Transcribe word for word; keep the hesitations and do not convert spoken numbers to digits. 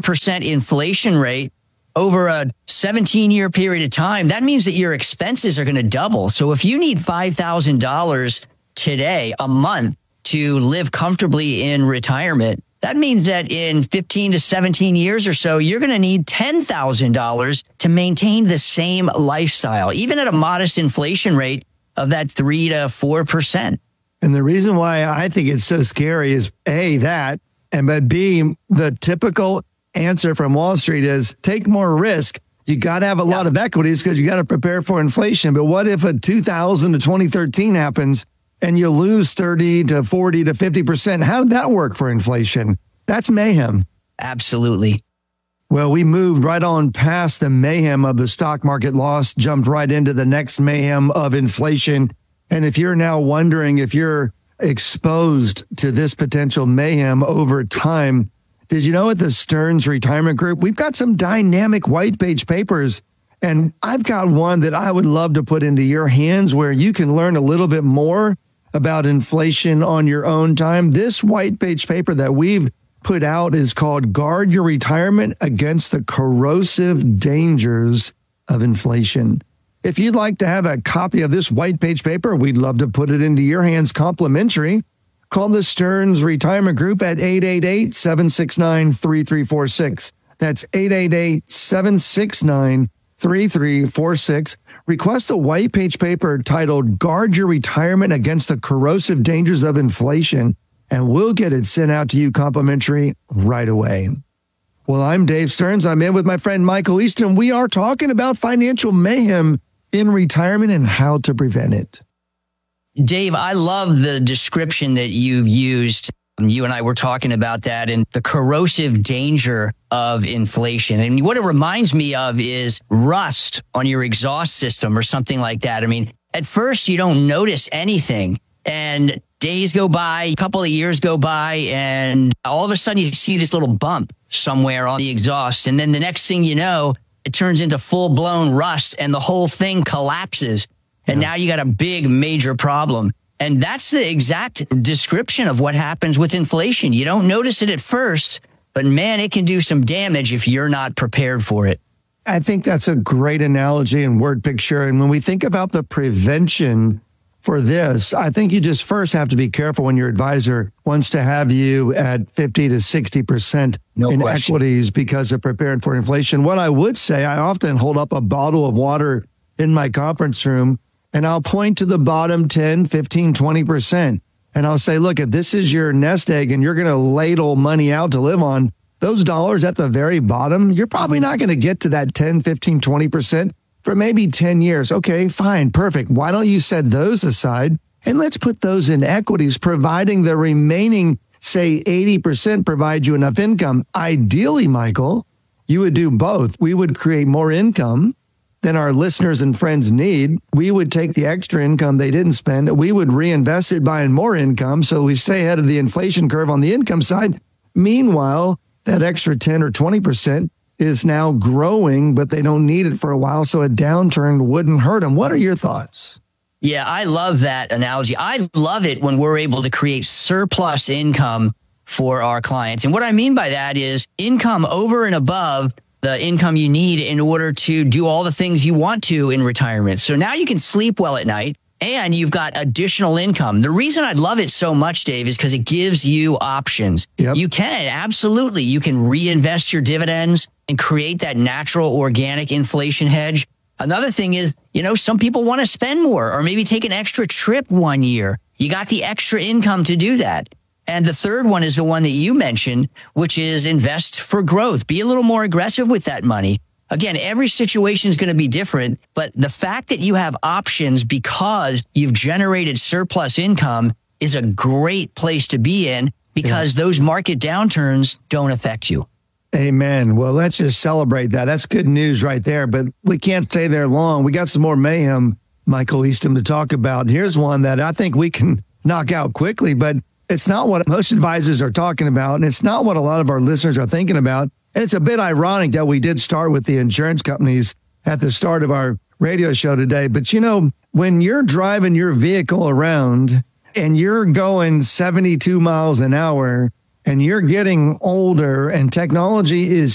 percent inflation rate over a seventeen year period of time, that means that your expenses are going to double. So if you need five thousand dollars today, a month, to live comfortably in retirement, that means that in fifteen to seventeen years or so, you're going to need ten thousand dollars to maintain the same lifestyle, even at a modest inflation rate of that three to four percent. And the reason why I think it's so scary is A, that, and but B, the typical answer from Wall Street is take more risk. You got to have a yeah. lot of equities because you got to prepare for inflation. But what if a two thousand to twenty thirteen happens and you lose thirty to forty to fifty percent? How did that work for inflation? That's mayhem. Absolutely. Well, we moved right on past the mayhem of the stock market loss, jumped right into the next mayhem of inflation. And if you're now wondering if you're exposed to this potential mayhem over time, did you know at the Stearns Retirement Group, we've got some dynamic white page papers, and I've got one that I would love to put into your hands where you can learn a little bit more about inflation on your own time. This white page paper that we've put out is called Guard Your Retirement Against the Corrosive Dangers of Inflation. If you'd like to have a copy of this white page paper, we'd love to put it into your hands complimentary. Call the Stearns Retirement Group at eight eight eight, seven six nine, three three four six. That's eight eight eight, seven six nine, three three four six. Request a white page paper titled Guard Your Retirement Against the Corrosive Dangers of Inflation, and we'll get it sent out to you complimentary right away. Well, I'm Dave Stearns. I'm in with my friend Michael Easton. We are talking about financial mayhem in retirement and how to prevent it. Dave, I love the description that you've used. You and I were talking about that and the corrosive danger of inflation. And what it reminds me of is rust on your exhaust system or something like that. I mean, at first you don't notice anything and days go by, a couple of years go by, and all of a sudden you see this little bump somewhere on the exhaust. And then the next thing you know, it turns into full blown rust and the whole thing collapses. And yeah. now you got a big, major problem. And that's the exact description of what happens with inflation. You don't notice it at first, but man, it can do some damage if you're not prepared for it. I think that's a great analogy and word picture. And when we think about the prevention for this, I think you just first have to be careful when your advisor wants to have you at fifty to sixty percent no in question. Equities because of preparing for inflation. What I would say, I often hold up a bottle of water in my conference room and I'll point to the bottom ten, fifteen, twenty percent. And I'll say, look, if this is your nest egg and you're going to ladle money out to live on, those dollars at the very bottom, you're probably not going to get to that ten, fifteen, twenty percent for maybe ten years. Okay, fine, perfect. Why don't you set those aside and let's put those in equities, providing the remaining, say, eighty percent provide you enough income. Ideally, Michael, you would do both. We would create more income than our listeners and friends need. We would take the extra income they didn't spend. We would reinvest it buying more income so we stay ahead of the inflation curve on the income side. Meanwhile, that extra ten or twenty percent is now growing, but they don't need it for a while, so a downturn wouldn't hurt them. What are your thoughts? Yeah, I love that analogy. I love it when we're able to create surplus income for our clients. And what I mean by that is income over and above the income you need in order to do all the things you want to in retirement. So now you can sleep well at night and you've got additional income. The reason I love it so much, Dave, is because it gives you options. Yep. You can, absolutely. You can reinvest your dividends and create that natural organic inflation hedge. Another thing is, you know, some people want to spend more or maybe take an extra trip one year. You got the extra income to do that. And the third one is the one that you mentioned, which is invest for growth. Be a little more aggressive with that money. Again, every situation is going to be different, but the fact that you have options because you've generated surplus income is a great place to be in because yeah. those market downturns don't affect you. Amen. Well, let's just celebrate that. That's good news right there, but we can't stay there long. We got some more mayhem, Michael Easton, to talk about. Here's one that I think we can knock out quickly, but it's not what most advisors are talking about, and it's not what a lot of our listeners are thinking about. And it's a bit ironic that we did start with the insurance companies at the start of our radio show today. But, you know, when you're driving your vehicle around and you're going seventy-two miles an hour and you're getting older and technology is